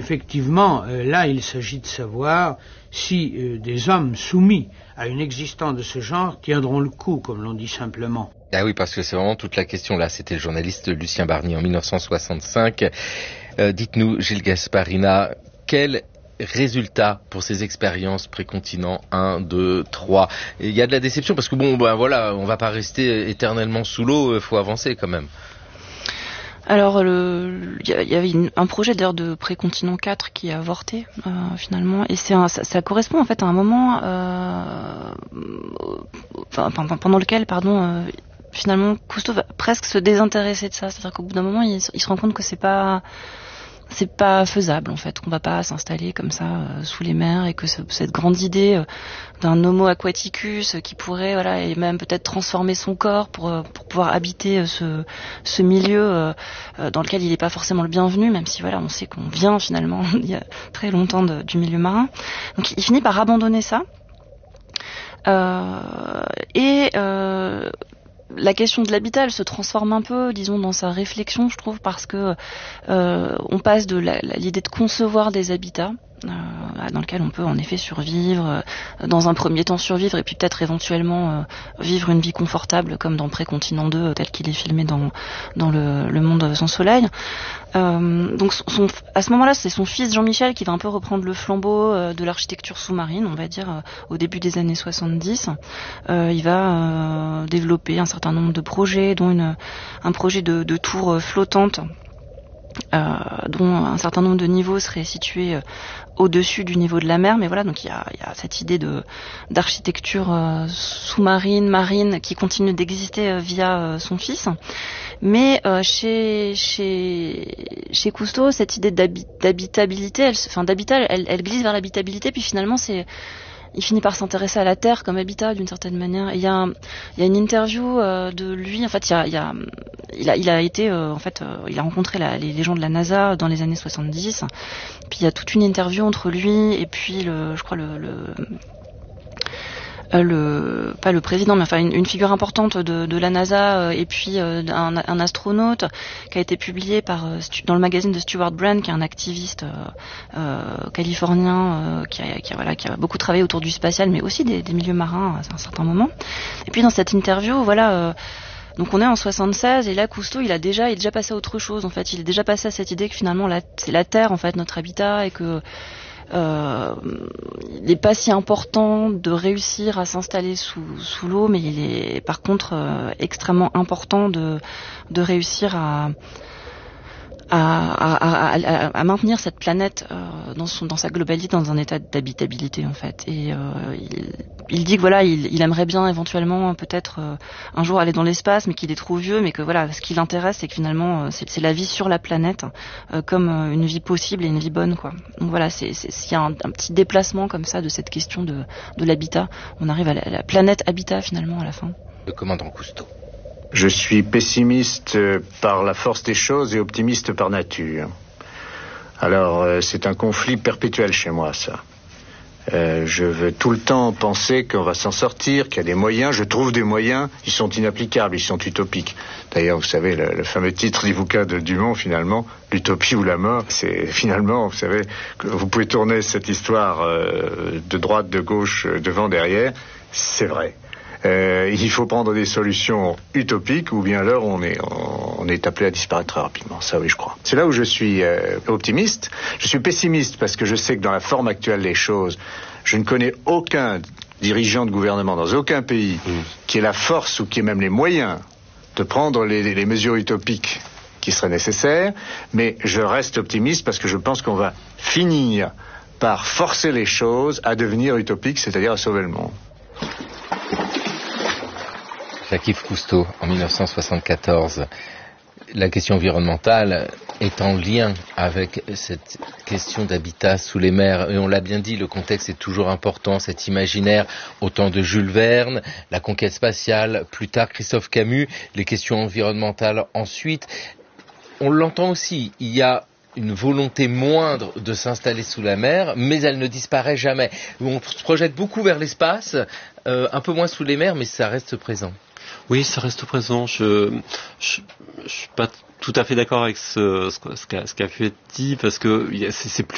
effectivement, là, il s'agit de savoir si des hommes soumis à une existence de ce genre tiendront le coup, comme l'on dit simplement. Ah oui, parce que c'est vraiment toute la question là. C'était le journaliste Lucien Barnier en 1965. Dites-nous, Gilles Gasparina, quel résultat pour ces expériences précontinent 1, 2, 3 ? Il y a de la déception parce que bon, ben voilà, on va pas rester éternellement sous l'eau, il faut avancer quand même. Alors, il y avait un projet d'ailleurs de précontinent 4 qui a avorté finalement, et ça correspond en fait à un moment pendant lequel, finalement, Cousteau va presque se désintéresser de ça. C'est-à-dire qu'au bout d'un moment, il se rend compte que c'est pas faisable en fait, qu'on va pas s'installer comme ça sous les mers, et que cette grande idée d'un Homo aquaticus qui pourrait et même peut-être transformer son corps pour pouvoir habiter ce milieu dans lequel il n'est pas forcément le bienvenu, même si on sait qu'on vient finalement il y a très longtemps du milieu marin. Donc il finit par abandonner ça la question de l'habitat, elle se transforme un peu, disons, dans sa réflexion, je trouve, parce que on passe de l'idée de concevoir des habitats dans lequel on peut en effet survivre, dans un premier temps survivre, et puis peut-être éventuellement vivre une vie confortable, comme dans Précontinent 2, tel qu'il est filmé dans le Monde sans soleil. Donc à ce moment-là, c'est son fils Jean-Michel qui va un peu reprendre le flambeau de l'architecture sous-marine, on va dire, au début des années 70. Il va développer un certain nombre de projets, dont un projet de tour flottante, dont un certain nombre de niveaux seraient situés au-dessus du niveau de la mer, mais voilà, donc il y a cette idée d'architecture sous-marine, marine, qui continue d'exister via son fils. Mais chez Cousteau, cette idée d'habitabilité, elle glisse vers l'habitabilité, puis finalement il finit par s'intéresser à la Terre comme habitat d'une certaine manière. Et il y a une interview de lui. En fait, il a été il a rencontré les gens de la NASA dans les années 70. Puis il y a toute une interview entre lui et puis pas le président, mais enfin une figure importante de la NASA, et puis un astronaute, qui a été publié dans le magazine de Stewart Brand, qui est un activiste californien qui a beaucoup travaillé autour du spatial, mais aussi des milieux marins à un certain moment. Et puis dans cette interview, donc on est en 76, et là Cousteau il est déjà passé à autre chose en fait. Il est déjà passé à cette idée que finalement c'est la Terre en fait notre habitat, et que il n'est pas si important de réussir à s'installer sous l'eau, mais il est par contre extrêmement important de réussir à maintenir cette planète dans sa globalité, dans un état d'habitabilité en fait. Et il dit que il aimerait bien éventuellement peut-être un jour aller dans l'espace, mais qu'il est trop vieux, mais que ce qui l'intéresse, c'est que finalement c'est la vie sur la planète, comme une vie possible et une vie bonne, quoi. Donc voilà, s'il y a un petit déplacement comme ça de cette question de l'habitat, on arrive à la planète habitat finalement à la fin. Le commandant Cousteau. Je suis pessimiste par la force des choses et optimiste par nature. Alors, c'est un conflit perpétuel chez moi, ça. Je veux tout le temps penser qu'on va s'en sortir, qu'il y a des moyens. Je trouve des moyens, ils sont inapplicables, ils sont utopiques. D'ailleurs, vous savez, le fameux titre du bouquin de Dumont, finalement, l'utopie ou la mort, c'est finalement, vous savez, que vous pouvez tourner cette histoire de droite, de gauche, devant, derrière, c'est vrai. Il faut prendre des solutions utopiques, ou bien alors on est appelé à disparaître très rapidement. Ça, oui, je crois. C'est là où je suis optimiste. Je suis pessimiste parce que je sais que dans la forme actuelle des choses, je ne connais aucun dirigeant de gouvernement dans aucun pays qui ait la force ou qui ait même les moyens de prendre les mesures utopiques qui seraient nécessaires. Mais je reste optimiste parce que je pense qu'on va finir par forcer les choses à devenir utopiques, c'est-à-dire à sauver le monde. Jacques-Yves Cousteau, en 1974, la question environnementale est en lien avec cette question d'habitat sous les mers. Et on l'a bien dit, le contexte est toujours important, cet imaginaire au temps de Jules Verne, la conquête spatiale, plus tard Christophe Camus, les questions environnementales ensuite. On l'entend aussi, il y a une volonté moindre de s'installer sous la mer, mais elle ne disparaît jamais. On se projette beaucoup vers l'espace, un peu moins sous les mers, mais ça reste présent. Oui, ça reste présent. Je suis pas tout à fait d'accord avec ce qu'a fait dit, parce que c'est plus